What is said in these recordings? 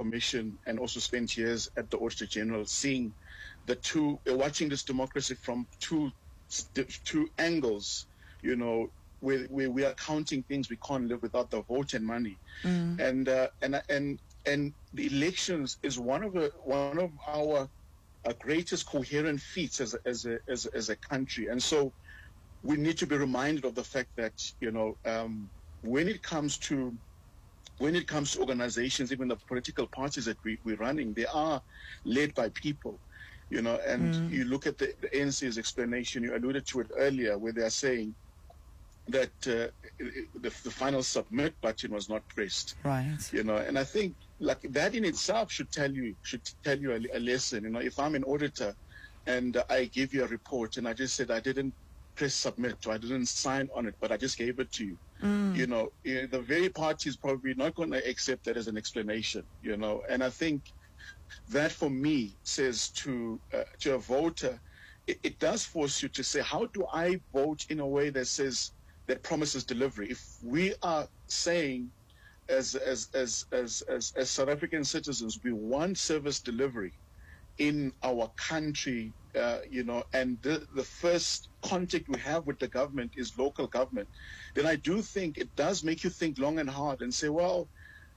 Commission and also spent years at the Auditor General, seeing watching this democracy from two angles, where we are counting things we can't live without the vote and money, and the elections is one of our greatest coherent feats as a country, and so we need to be reminded of the fact that when it comes to organizations, even the political parties that we're running, they are led by people. And you look at the ANC's explanation, you alluded to it earlier, where they are saying that the final submit button was not pressed. Right. And I think like that in itself should tell you a lesson. If I'm an auditor and I give you a report and I just said I didn't press submit or I didn't sign on it, but I just gave it to you, the very party is probably not going to accept that as an explanation. And I think that for me says to a voter, it does force you to say, how do I vote in a way that promises delivery? If we are saying as South African citizens, we want service delivery in our country, and the first contact we have with the government is local government, then I do think it does make you think long and hard and say, well,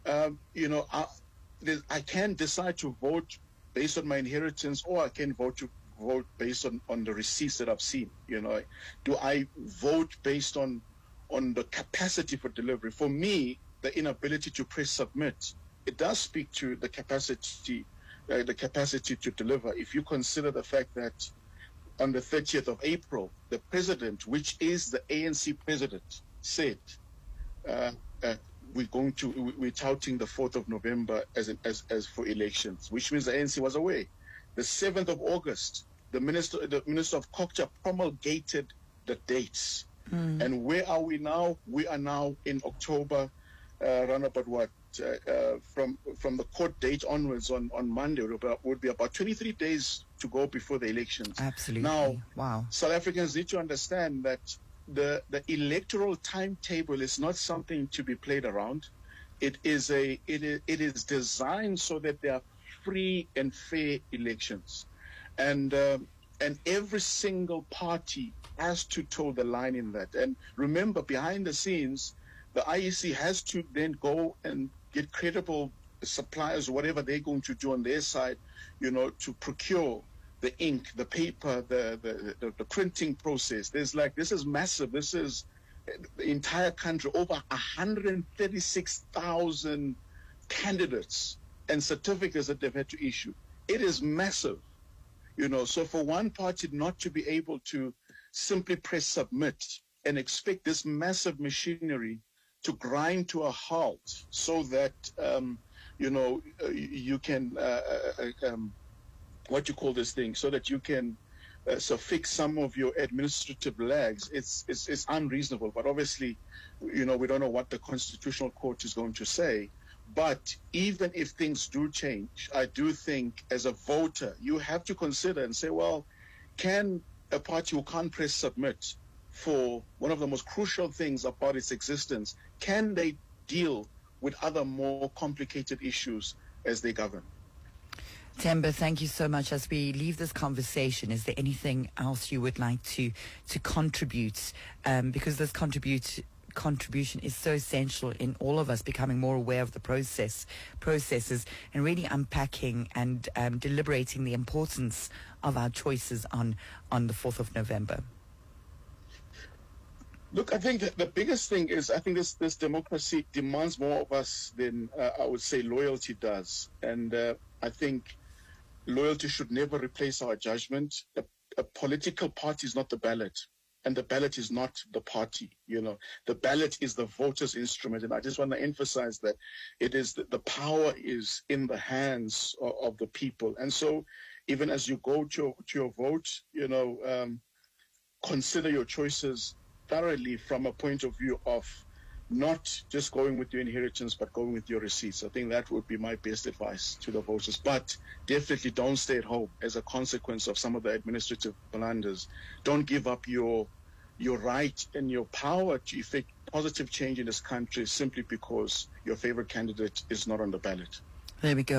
I can decide to vote based on my inheritance, or I can vote based on the receipts that I've seen. Do I vote based on the capacity for delivery? For me, the inability to press submit, it does speak to the capacity to deliver. If you consider the fact that on the 30th of April, the president, which is the ANC president, said we're touting the 4th of November as for elections, which means the ANC was away. The 7th of August, the minister of culture promulgated the dates. And where are we now? We are now in October, around about from the court date onwards on Monday would be about 23 days to go before the elections. Absolutely. Now, wow. South Africans need to understand that the electoral timetable is not something to be played around. It is designed so that there are free and fair elections, and every single party has to toe the line in that. And remember, behind the scenes, the IEC has to then go and get credible suppliers, whatever they're going to do on their side, to procure the ink, the paper, the printing process. This is massive. This is the entire country, over 136,000 candidates and certificates that they've had to issue. It is massive, So for one party not to be able to simply press submit and expect this massive machinery to grind to a halt so that, you can, so that you can fix some of your administrative lags, it's unreasonable. But obviously, we don't know what the Constitutional Court is going to say. But even if things do change, I do think as a voter, you have to consider and say, well, can a party who can't press submit for one of the most crucial things about its existence, can they deal with other more complicated issues as they govern? Themba, thank you so much. As we leave this conversation, is there anything else you would like to contribute? Because this contribution is so essential in all of us becoming more aware of the processes and really unpacking and deliberating the importance of our choices on the 4th of November. Look, I think that the biggest thing is, I think this democracy demands more of us than I would say loyalty does. And I think loyalty should never replace our judgment. A political party is not the ballot, and the ballot is not the party. The ballot is the voter's instrument. And I just want to emphasize that it is the power is in the hands of the people. And so even as you go to your vote, consider your choices thoroughly from a point of view of not just going with your inheritance, but going with your receipts. I think that would be my best advice to the voters. But definitely don't stay at home as a consequence of some of the administrative blunders. Don't give up your right and your power to effect positive change in this country simply because your favorite candidate is not on the ballot. There we go.